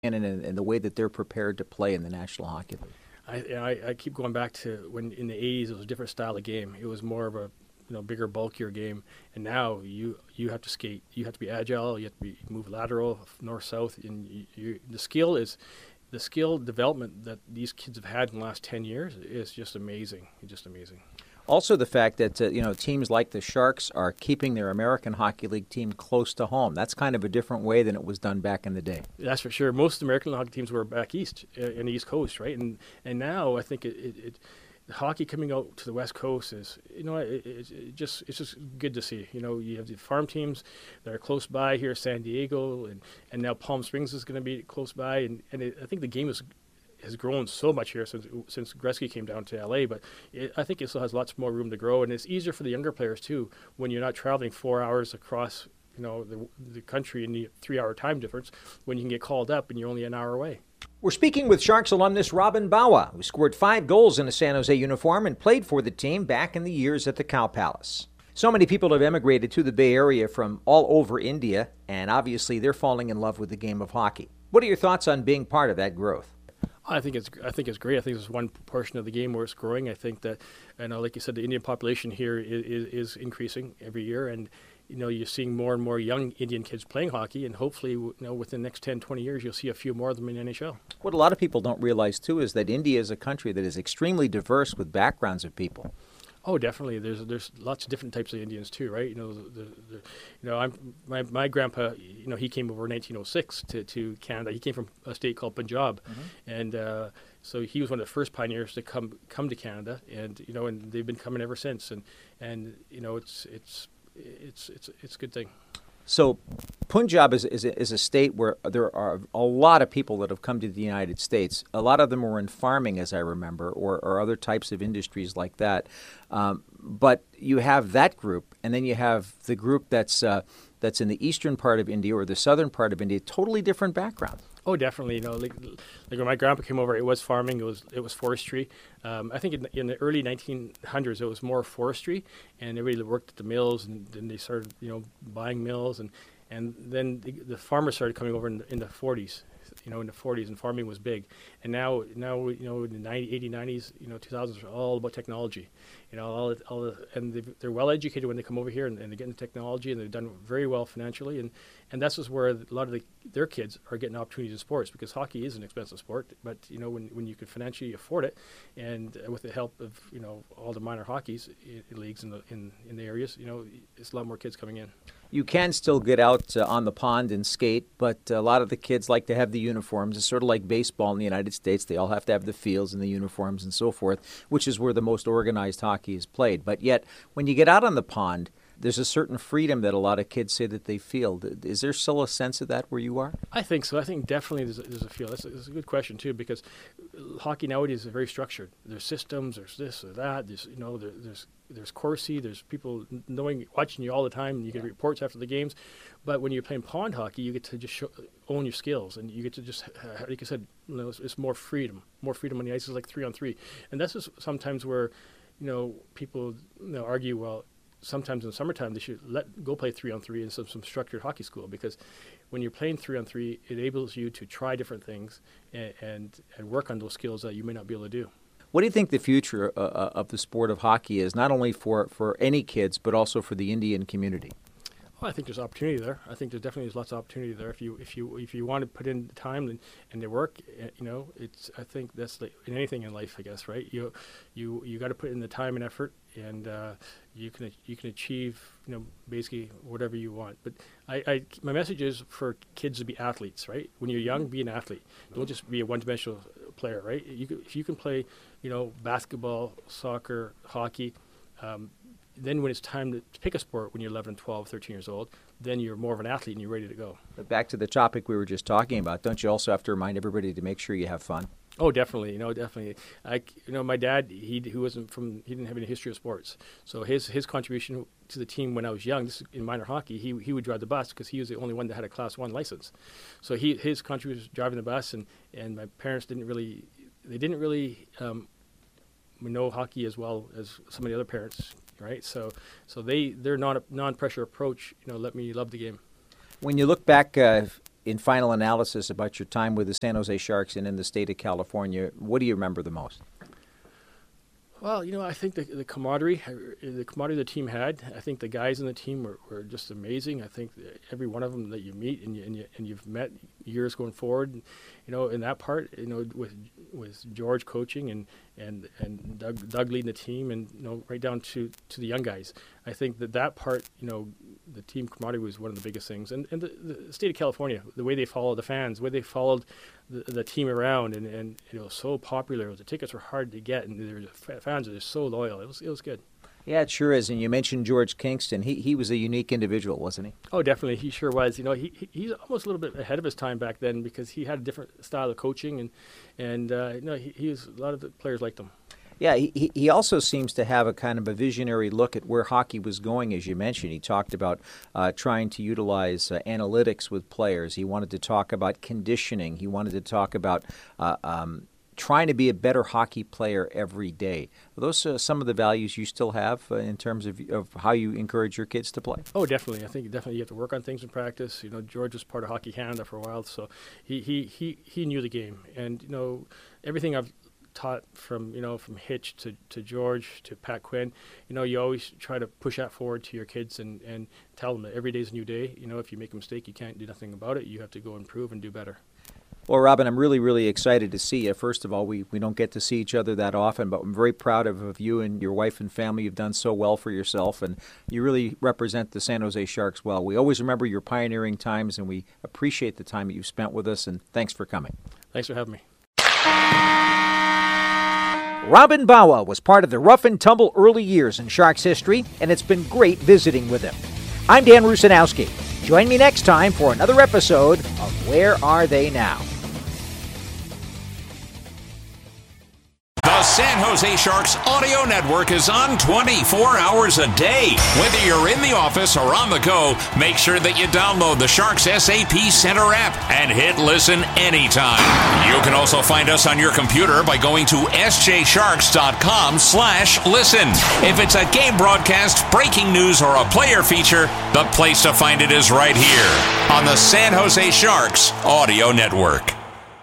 and the way that they're prepared to play in the National Hockey League? I keep going back to when in the 80s it was a different style of game. It was more of a bigger, bulkier game, and now you have to skate. You have to be agile. You have to move lateral, north south, and the skill development that these kids have had in the last 10 years is just amazing. Just amazing. Also, the fact that teams like the Sharks are keeping their American Hockey League team close to home. That's kind of a different way than it was done back in the day. That's for sure. Most American hockey teams were back east, in the East Coast, right? And now I think hockey coming out to the West Coast is, it's just good to see. You have the farm teams that are close by here, San Diego, and now Palm Springs is going to be close by, and I think the game has grown so much here since Gretzky came down to LA, but I think it still has lots more room to grow, and it's easier for the younger players too when you're not traveling 4 hours across the country in the 3-hour time difference, when you can get called up and you're only an hour away. We're speaking with Sharks alumnus Robin Bawa, who scored 5 goals in a San Jose uniform and played for the team back in the years at the Cow Palace. So many people have emigrated to the Bay Area from all over India, and obviously they're falling in love with the game of hockey. What are your thoughts on being part of that growth? I think it's great. I think it's one portion of the game where it's growing. I think that, like you said, the Indian population here is increasing every year, and you're seeing more and more young Indian kids playing hockey, and hopefully, within the next 10, 20 years, you'll see a few more of them in NHL. What a lot of people don't realize, too, is that India is a country that is extremely diverse with backgrounds of people. Oh, definitely. There's lots of different types of Indians too, right? My grandpa, he came over in 1906 to Canada. He came from a state called Punjab, and so he was one of the first pioneers to come to Canada, and and they've been coming ever since, and it's a good thing. So Punjab is a state where there are a lot of people that have come to the United States. A lot of them were in farming, as I remember, or other types of industries like that. But you have that group, and then you have the group that's in the eastern part of India or the southern part of India, totally different background. Oh, definitely. Like when my grandpa came over, it was farming. It was forestry. I think in the early 1900s, it was more forestry, and everybody worked at the mills, and then they started, buying mills, and then the farmers started coming over in the 40s. In the 40s, and farming was big. And now in the 80s, 90s, 2000s are all about technology. And they're well educated when they come over here, and they get into technology, and they've done very well financially. And that's just where a lot of their kids are getting opportunities in sports, because hockey is an expensive sport. But when you can financially afford it, and with the help of all the minor hockeys leagues in the areas, it's a lot more kids coming in. You can still get out on the pond and skate, but a lot of the kids like to have the uniforms. It's sort of like baseball in the United States. They all have to have the fields and the uniforms and so forth, which is where the most organized hockey is played. But yet, when you get out on the pond, there's a certain freedom that a lot of kids say that they feel. Is there still a sense of that where you are? I think so. I think definitely there's a feel. That's a good question, too, because hockey nowadays is very structured. There's systems, there's this or that, there's Corsi, there's people watching you all the time, and you get reports after the games. But when you're playing pond hockey, you get to just own your skills, and you get to just, like I said, it's more freedom. More freedom on the ice is like 3-on-3. And that's just sometimes where, people argue, well, sometimes in the summertime they should go play 3-on-3 in some structured hockey school, because when you're playing 3-on-3, it enables you to try different things and work on those skills that you may not be able to do. What do you think the future of the sport of hockey is, not only for any kids, but also for the Indian community? Well, I think there's opportunity there. I think there definitely is lots of opportunity there if you want to put in the time and the work. I think that's like in anything in life, I guess, right? You got to put in the time and effort, and you can achieve basically whatever you want. But my message is for kids to be athletes, right? When you're young, be an athlete. Don't just be a one-dimensional player, right? If you can play basketball, soccer, hockey. Then when it's time to pick a sport when you're 11, 12, 13 years old, then you're more of an athlete and you're ready to go. But back to the topic we were just talking about, don't you also have to remind everybody to make sure you have fun? Oh, definitely. Definitely. My dad, he didn't have any history of sports. So his contribution to the team when I was young, this is in minor hockey, he would drive the bus because he was the only one that had a Class 1 license. So his contribution was driving the bus, and my parents didn't really know hockey as well as some of the other parents. Right, so they're not a non-pressure approach. Let me love the game. When you look back in final analysis about your time with the San Jose Sharks and in the state of California, what do you remember the most? Well, I think the camaraderie the team had. I think the guys in the team were just amazing. I think every one of them that you meet and you've met years going forward, in that part, with George coaching and Doug leading the team, and right down to the young guys. I think that part, the team camaraderie was one of the biggest things. And the state of California, the way they followed the fans, the way they followed the team around, and it was so popular. The tickets were hard to get, and the fans are just so loyal. It was good. Yeah, it sure is. And you mentioned George Kingston. He was a unique individual, wasn't he? Oh, definitely. He sure was. He's almost a little bit ahead of his time back then because he had a different style of coaching, and he was, a lot of the players liked him. Yeah, he also seems to have a kind of a visionary look at where hockey was going, as you mentioned. He talked about trying to utilize analytics with players. He wanted to talk about conditioning. He wanted to talk about trying to be a better hockey player every day. Are those some of the values you still have in terms of how you encourage your kids to play? Oh, definitely. I think definitely you have to work on things in practice. George was part of Hockey Canada for a while, so he knew the game. And, everything I've taught from Hitch to George to Pat Quinn, you always try to push that forward to your kids and tell them that every day's a new day. If you make a mistake, you can't do nothing about it. You have to go improve and do better. Well, Robin, I'm really, really excited to see you. First of all, we don't get to see each other that often, but I'm very proud of you and your wife and family. You've done so well for yourself, and you really represent the San Jose Sharks well. We always remember your pioneering times, and we appreciate the time that you've spent with us, and thanks for coming. Thanks for having me. Robin Bawa was part of the rough and tumble early years in Sharks history, and it's been great visiting with him. I'm Dan Rusanowski. Join me next time for another episode of Where Are They Now? The San Jose Sharks audio network is on 24 hours a day. Whether you're in the office or on the go, make sure that you download the Sharks SAP Center app and hit listen anytime. You can also find us on your computer by going to sjsharks.com/listen. If it's a game broadcast, breaking news, or a player feature, the place to find it is right here on the San Jose Sharks audio network.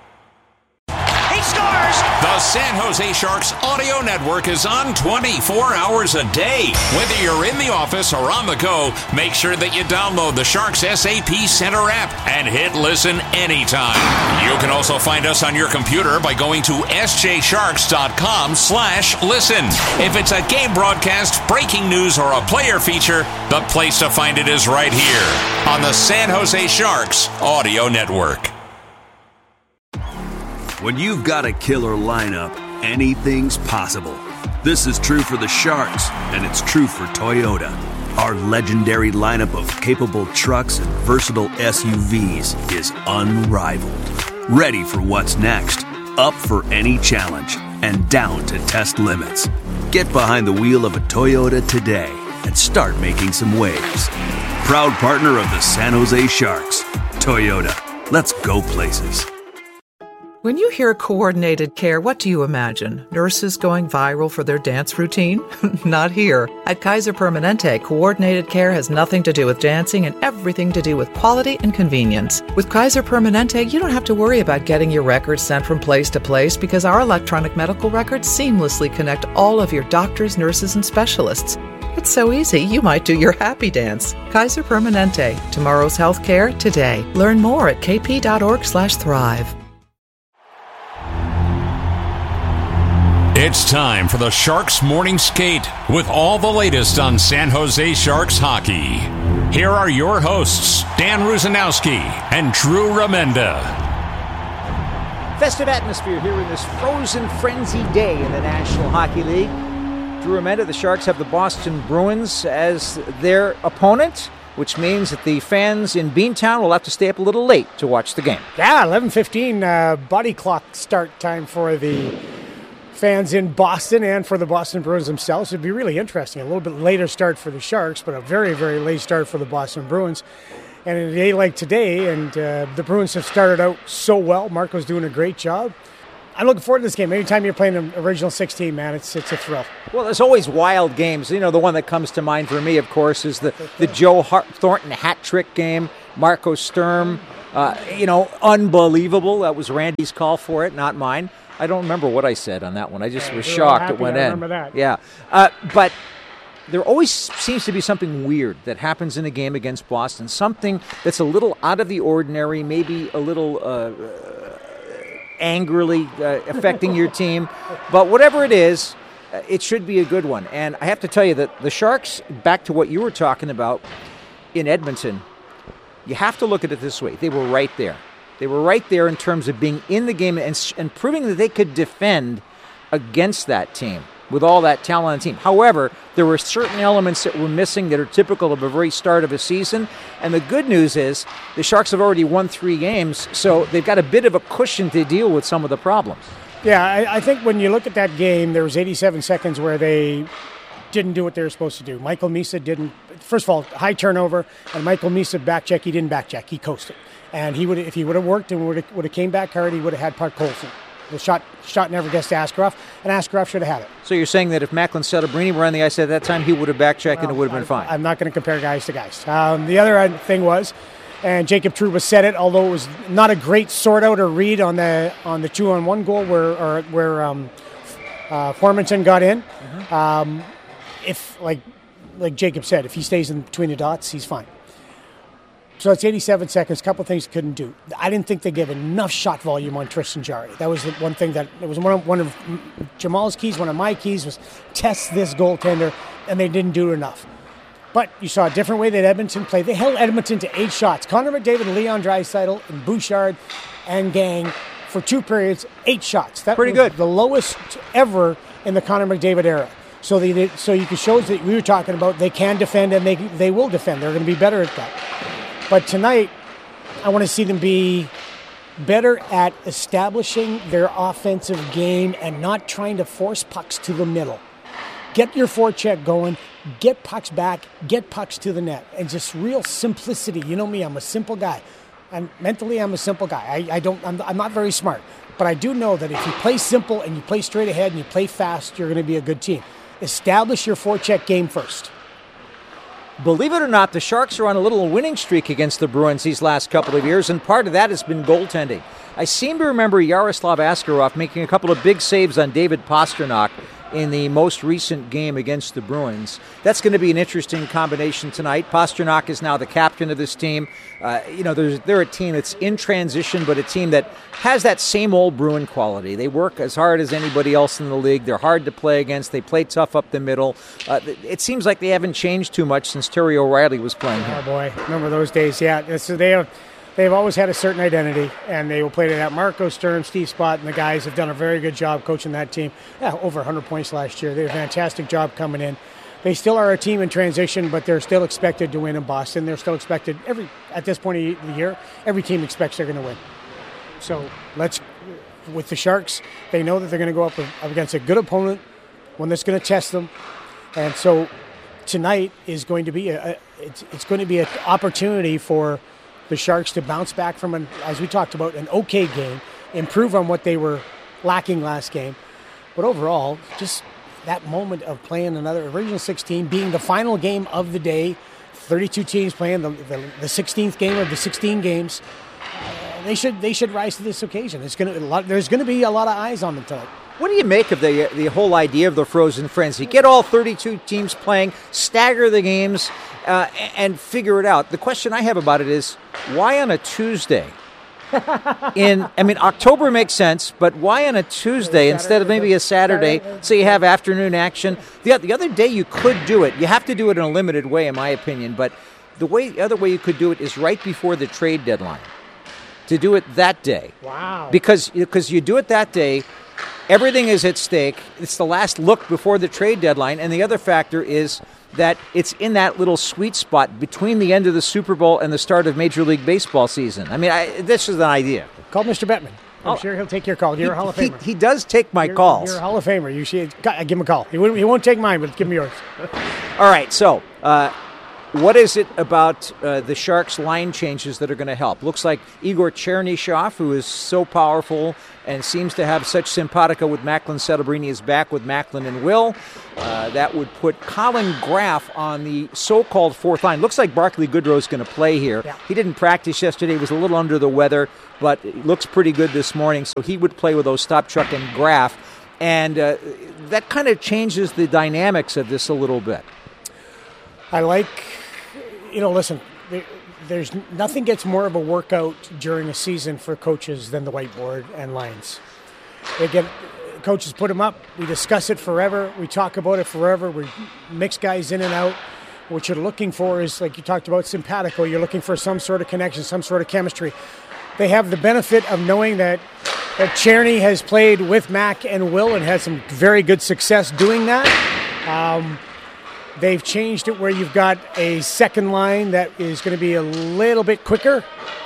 The San Jose Sharks audio network is on 24 hours a day. Whether you're in the office or on the go, make sure that you download the Sharks SAP Center app and hit listen anytime. You can also find us on your computer by going to sjsharks.com/listen. If it's a game broadcast, breaking news, or a player feature, the place to find it is right here on the San Jose Sharks audio network. When you've got a killer lineup, anything's possible. This is true for the Sharks, and it's true for Toyota. Our legendary lineup of capable trucks and versatile SUVs is unrivaled. Ready for what's next, up for any challenge, and down to test limits. Get behind the wheel of a Toyota today and start making some waves. Proud partner of the San Jose Sharks, Toyota. Let's go places. When you hear coordinated care, what do you imagine? Nurses going viral for their dance routine? Not here. At Kaiser Permanente, coordinated care has nothing to do with dancing and everything to do with quality and convenience. With Kaiser Permanente, you don't have to worry about getting your records sent from place to place because our electronic medical records seamlessly connect all of your doctors, nurses, and specialists. It's so easy, you might do your happy dance. Kaiser Permanente. Tomorrow's healthcare today. Learn more at kp.org/thrive. It's time for the Sharks Morning Skate with all the latest on San Jose Sharks hockey. Here are your hosts, Dan Rusanowski and Drew Remenda. Festive atmosphere here in this frozen frenzy day in the National Hockey League. Drew Remenda, the Sharks have the Boston Bruins as their opponent, which means that the fans in Beantown will have to stay up a little late to watch the game. Yeah, 11:15 body clock start time for the fans in Boston and for the Boston Bruins themselves. It'd be really interesting. A little bit later start for the Sharks, but a very, very late start for the Boston Bruins. And in a day like today, and the Bruins have started out so well. Marco's doing a great job. I'm looking forward to this game. Anytime you're playing an original 16, man, it's a thrill. Well, there's always wild games. The one that comes to mind for me, of course, is the Joe Thornton hat trick game. Marco Sturm Unbelievable. That was Randy's call for it, not mine. I don't remember what I said on that one. I just was shocked it went in. I remember that. Yeah. But there always seems to be something weird that happens in a game against Boston, something that's a little out of the ordinary, maybe a little angrily affecting your team. But whatever it is, it should be a good one. And I have to tell you that the Sharks, back to what you were talking about in Edmonton, you have to look at it this way. They were right there. They were right there in terms of being in the game and proving that they could defend against that team with all that talent on the team. However, there were certain elements that were missing that are typical of a very start of a season. And the good news is the Sharks have already won 3 games, so they've got a bit of a cushion to deal with some of the problems. Yeah, I think when you look at that game, there was 87 seconds where they didn't do what they were supposed to do. Michael Misa didn't. First of all, high turnover, and Michael Misa backcheck. He didn't backcheck. He coasted, and if he would have worked and would have came back hard, he would have had Puck Colson. The shot never gets to Askarov, and Askarov should have had it. So you're saying that if Macklin Celebrini were on the ice at that time, he would have backchecked and it would have been fine. I'm not going to compare guys to guys. The other thing was, and Jacob Trouba said it, although it was not a great sort out or read on the 2-on-1 goal where Formanton got in. Mm-hmm. If like Jacob said, if he stays in between the dots, he's fine. So it's 87 seconds. A couple of things couldn't do. I didn't think they gave enough shot volume on Tristan Jarry. That was the one thing that it was one of Jamal's keys. One of my keys was test this goaltender, and they didn't do enough. But you saw a different way that Edmonton played. They held Edmonton to 8 shots. Connor McDavid, Leon Draisaitl, and Bouchard and Gang for 2 periods, 8 shots. That pretty was good. The lowest ever in the Connor McDavid era. So you can show that we were talking about they can defend and they will defend. They're going to be better at that. But tonight, I want to see them be better at establishing their offensive game and not trying to force pucks to the middle. Get your forecheck going, get pucks back, get pucks to the net, and just real simplicity. You know me, I'm a simple guy. And mentally, I'm a simple guy. I'm not very smart. But I do know that if you play simple and you play straight ahead and you play fast, you're going to be a good team. Establish your forecheck game first. Believe it or not, the Sharks are on a little winning streak against the Bruins these last couple of years, and part of that has been goaltending. I seem to remember Yaroslav Askarov making a couple of big saves on David Pastrnak in the most recent game against the Bruins. That's going to be an interesting combination tonight. Pastrnak is now the captain of this team. They're a team that's in transition, but a team that has that same old Bruin quality. They work as hard as anybody else in the league. They're hard to play against. They play tough up the middle. It seems like they haven't changed too much since Terry O'Reilly was playing here. Oh, boy. Remember those days. Yeah, so they've always had a certain identity, and they will play to that. Marco Sturm, Steve Spott, and the guys have done a very good job coaching that team. Yeah, over 100 points last year. They did a fantastic job coming in. They still are a team in transition, but they're still expected to win in Boston. They're still expected at this point of the year, every team expects they're going to win. So with the Sharks, they know that they're going to go up against a good opponent, one that's going to test them. And so tonight is going to be it's going to be an opportunity for the Sharks to bounce back from, as we talked about, an okay game, improve on what they were lacking last game. But overall, just that moment of playing another original 16, being the final game of the day, 32 teams playing the 16th game of the 16 games, they should rise to this occasion. There's going to be a lot of eyes on them tonight. What do you make of the whole idea of the Frozen Frenzy? Get all 32 teams playing, stagger the games, and figure it out. The question I have about it is, why on a Tuesday? October makes sense, but why on a Tuesday instead of maybe a Saturday, so you have afternoon action? The other day you could do it. You have to do it in a limited way, in my opinion, but the other way you could do it is right before the trade deadline, to do it that day. Wow. Because you do it that day, everything is at stake. It's the last look before the trade deadline, and the other factor is that it's in that little sweet spot between the end of the Super Bowl and the start of Major League Baseball season. This is an idea. Call Mr. Bettman. I'm sure he'll take your call. You're a Hall of Famer. He does take my calls. You're a Hall of Famer. You should give him a call. He won't take mine, but give him yours. All right, so what is it about the Sharks' line changes that are going to help? Looks like Igor Chernyshov, who is so powerful and seems to have such simpatico with Macklin Celebrini, is back with Macklin and Will. that would put Colin Graff on the so-called fourth line. Looks like Barclay Goodrow's going to play here. Yeah. He didn't practice yesterday. He was a little under the weather, but it looks pretty good this morning. So he would play with Ostapchuk and Graff. And that kind of changes the dynamics of this a little bit. I like, listen, there's nothing gets more of a workout during a season for coaches than the whiteboard and lines. Coaches put them up. We discuss it forever. We talk about it forever. We mix guys in and out. What you're looking for is, like you talked about, simpatico. You're looking for some sort of connection, some sort of chemistry. They have the benefit of knowing that Czerny has played with Mac and Will and had some very good success doing that. They've changed it where you've got a second line that is going to be a little bit quicker.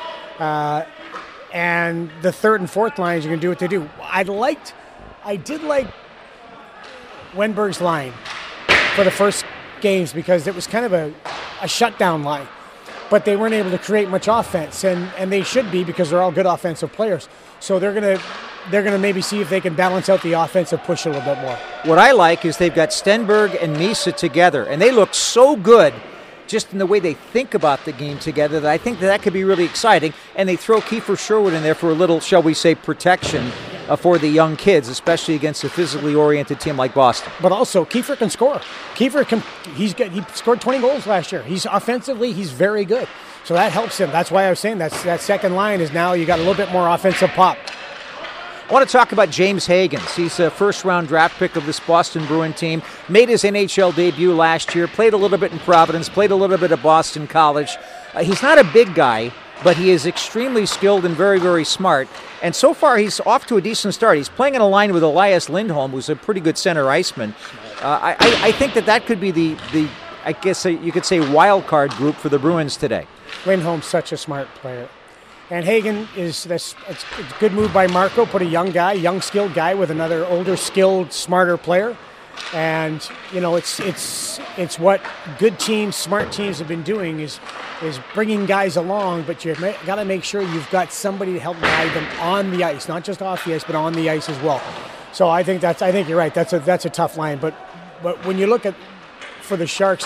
And the third and fourth lines are going to do what they do. I did like Wenberg's line for the first games because it was kind of a shutdown line. But they weren't able to create much offense, and they should be because they're all good offensive players. So they're gonna maybe see if they can balance out the offensive push a little bit more. What I like is they've got Stenberg and Misa together, and they look so good just in the way they think about the game together that I think that could be really exciting. And they throw Kiefer Sherwood in there for a little, shall we say, protection for the young kids, especially against a physically oriented team like Boston. But also, Kiefer can score. He scored 20 goals last year. He's very good. So that helps him. That's why I was saying that second line is now you got a little bit more offensive pop. I want to talk about James Higgins. He's a first-round draft pick of this Boston Bruin team. Made his NHL debut last year. Played a little bit in Providence. Played a little bit at Boston College. He's not a big guy, but he is extremely skilled and very, very smart. And so far, he's off to a decent start. He's playing in a line with Elias Lindholm, who's a pretty good center iceman. I think that could be the I guess you could say, wild card group for the Bruins today. Lindholm's such a smart player. And Hagen it's a good move by Marco. Put a young skilled guy with another older, skilled, smarter player. And it's what good teams, smart teams have been doing is bringing guys along. But you've got to make sure you've got somebody to help guide them on the ice, not just off the ice, but on the ice as well. So I think you're right. That's a tough line. But when you look at for the Sharks,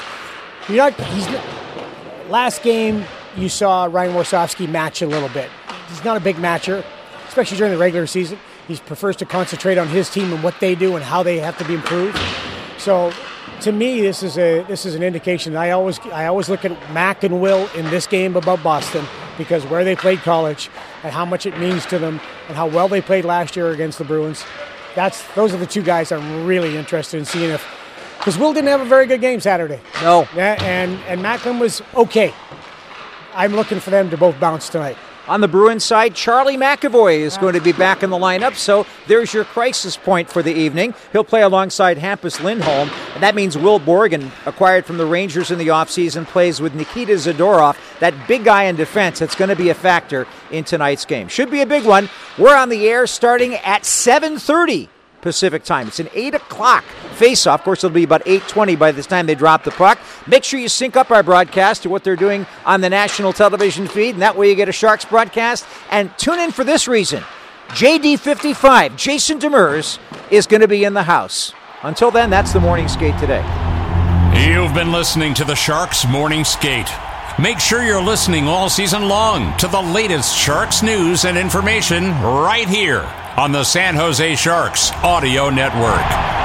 last game. You saw Ryan Warsofsky match a little bit. He's not a big matcher, especially during the regular season. He prefers to concentrate on his team and what they do and how they have to be improved. So, to me, this is an indication. I always look at Mac and Will in this game above Boston because where they played college and how much it means to them and how well they played last year against the Bruins. Those are the two guys I'm really interested in seeing because Will didn't have a very good game Saturday. No, and Macklin was okay. I'm looking for them to both bounce tonight. On the Bruins side, Charlie McAvoy is going to be back in the lineup, so there's your crisis point for the evening. He'll play alongside Hampus Lindholm, and that means Will Borgen, acquired from the Rangers in the offseason, plays with Nikita Zadorov, that big guy in defense that's going to be a factor in tonight's game. Should be a big one. We're on the air starting at 7:30 Pacific time. It's an 8 o'clock face-off. Of course, it'll be about 8:20 by the time they drop the puck. Make sure you sync up our broadcast to what they're doing on the national television feed, and that way you get a Sharks broadcast. And tune in for this reason. JD55, Jason Demers, is going to be in the house. Until then, that's the Morning Skate today. You've been listening to the Sharks Morning Skate. Make sure you're listening all season long to the latest Sharks news and information right here on the San Jose Sharks Audio Network.